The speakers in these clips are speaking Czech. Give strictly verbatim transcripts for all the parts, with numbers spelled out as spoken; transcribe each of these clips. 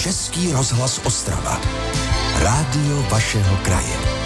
Český rozhlas Ostrava. Rádio vašeho kraje.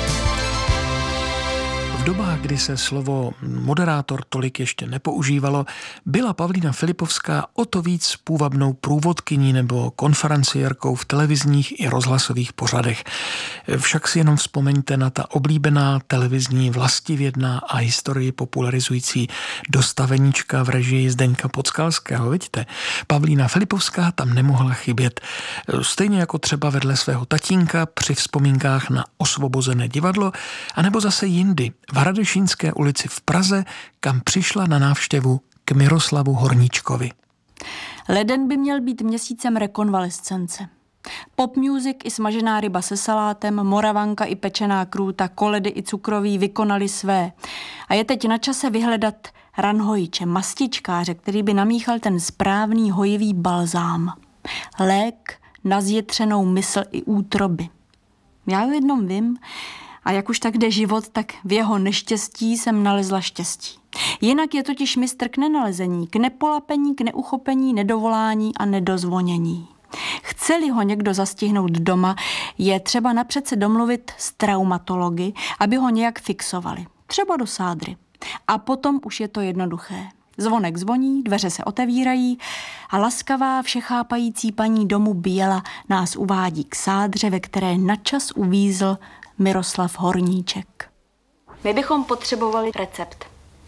V dobách, kdy se slovo moderátor tolik ještě nepoužívalo, byla Pavlína Filipovská o to víc půvabnou průvodkyní nebo konferenciérkou v televizních i rozhlasových pořadech. Však si jenom vzpomeňte na ta oblíbená televizní vlastivědná a historii popularizující Dostaveníčka v režii Zdeňka Podskalského. Vidíte, Pavlína Filipovská tam nemohla chybět. Stejně jako třeba vedle svého tatínka při vzpomínkách na Osvobozené divadlo, anebo zase jindy v Hradešínské ulici v Praze, kam přišla na návštěvu k Miroslavu Horníčkovi. Leden by měl být měsícem rekonvalescence. Pop music i smažená ryba se salátem, moravanka i pečená krůta, koledy i cukroví vykonali své. A je teď na čase vyhledat ranhojiče, mastičkáře, který by namíchal ten správný hojivý balzám. Lék na zjetřenou mysl i útroby. Já o jednom vím, a jak už tak jde život, tak v jeho neštěstí jsem nalezla štěstí. Jinak je totiž mistr k nenalezení, k nepolapení, k neuchopení, nedovolání a nedozvonění. Chce-li ho někdo zastihnout doma, je třeba napřed se domluvit s traumatology, aby ho nějak fixovali. Třeba do sádry. A potom už je to jednoduché. Zvonek zvoní, dveře se otevírají a laskavá všechápající paní domu Běla nás uvádí k sádře, ve které načas uvízl Miroslav Horníček. My bychom potřebovali recept.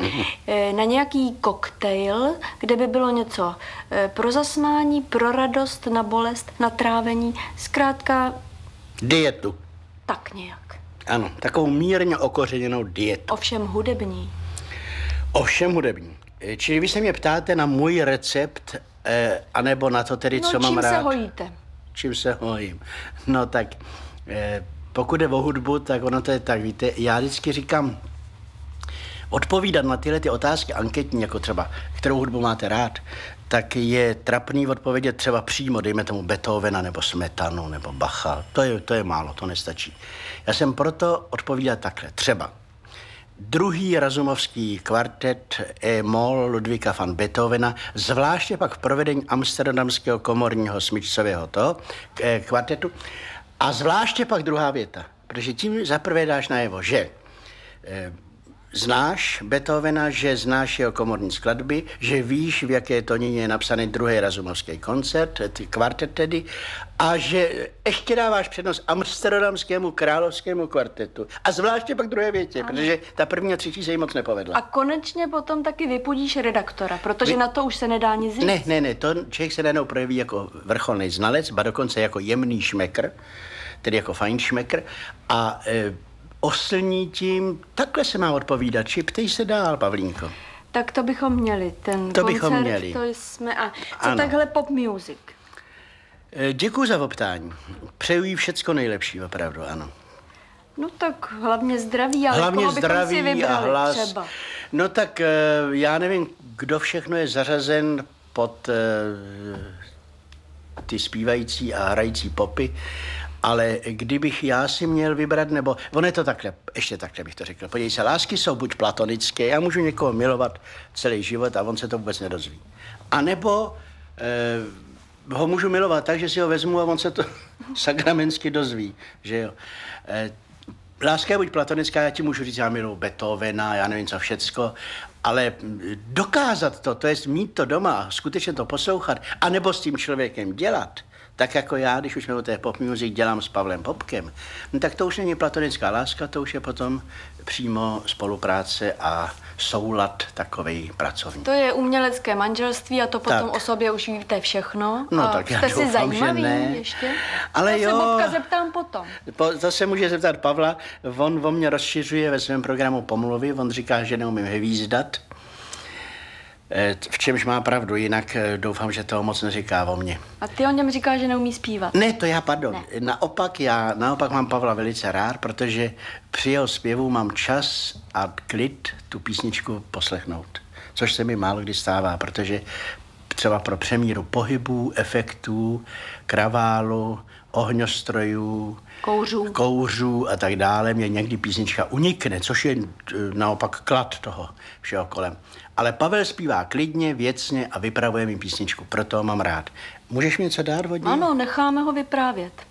Na nějaký koktejl, kde by bylo něco pro zasmání, pro radost, na bolest, na trávení, zkrátka... Dietu. Tak nějak. Ano, takovou mírně okořeněnou dietu. Ovšem hudební. Ovšem hudební. Čili vy se mě ptáte na můj recept, eh, anebo na to tedy, no, co mám rád? No čím se hojíte? Čím se hojím? No tak... Eh, Pokud jde o hudbu, tak ono to je tak, víte, já vždycky říkám, odpovídat na tyhle ty otázky anketní, jako třeba, kterou hudbu máte rád, tak je trapný odpovědět třeba přímo, dejme tomu Beethovena, nebo Smetanu, nebo Bacha. To je, to je málo, to nestačí. Já jsem proto odpovídat takhle. Třeba druhý razumovský kvartet E-moll Ludvíka van Beethovena, zvláště pak v provedení amsterdamského komorního smyčcového toho kvartetu, a zvláště pak druhá věta, protože tím zaprvé dáš najevo, že e, znáš Beethovena, že znáš jeho komorní skladby, že víš, v jaké tonině je napsaný druhý razumovský koncert, kvartet tedy, a že ještě dáváš přednost amsterdamskému královskému kvartetu. A zvláště pak druhé větě, ano. Protože ta první a třetí se jí moc nepovedla. A konečně potom taky vypudíš redaktora, protože Vy... na to už se nedá nic říct. Ne, ne, ne, to člověk se najednou projeví jako vrcholný znalec, ba dokonce jako jemný šmekr, tedy jako fajnšmekr, a e, oslní tím, takhle se má odpovídat, či ptej se dál, Pavlínko. Tak to bychom měli, ten to koncert, bychom měli. To jsme, a co ano. Takhle pop music? E, děkuji za optání, přeju jí všecko nejlepší, opravdu, ano. No tak hlavně zdraví, ale hlavně koho bychom zdraví si vybrali a hlas. třeba? No tak e, já nevím, kdo všechno je zařazen pod e, ty zpívající a hrající popy, ale kdybych já si měl vybrat, nebo... On je to takhle, ještě takhle bych to řekl. Podívej se, lásky jsou buď platonické, já můžu někoho milovat celý život a on se to vůbec nedozví. A nebo eh, ho můžu milovat tak, že si ho vezmu a on se to sakramensky dozví, že jo. Eh, láska je buď platonická, já ti můžu říct, já miluji Beethovena, já nevím co všecko, ale dokázat to, to jest mít to doma, skutečně to poslouchat, anebo s tím člověkem dělat, tak jako já, když už jsme o té pop music dělám s Pavlem Popkem, no tak to už není platonická láska, to už je potom přímo spolupráce a soulad takovej pracovní. To je umělecké manželství a to potom tak. O sobě už víte všechno. No a tak já jste doufám, si zajímavý že ne. ještě? Ale já jo. se Bobka zeptám potom. Po, to se může zeptat Pavla, on o mě rozšiřuje ve svém programu pomluvy, on říká, že neumím hvízdat. V čemž má pravdu, jinak doufám, že toho moc neříká o mně. A ty o něm říkáš, že neumí zpívat? Ne, to já, pardon. Ne. Naopak, já naopak mám Pavla velice rád, protože při jeho zpěvu mám čas a klid tu písničku poslechnout. Což se mi málo kdy stává, protože třeba pro přemíru pohybů, efektů, kraválu, ohňostrojů, kouřů. kouřů a tak dále mě někdy písnička unikne, což je naopak klad toho všeho kolem. Ale Pavel zpívá klidně, věcně a vypravuje mi písničku, proto ho mám rád. Můžeš mi něco dát vodní? Ano, necháme ho vyprávět.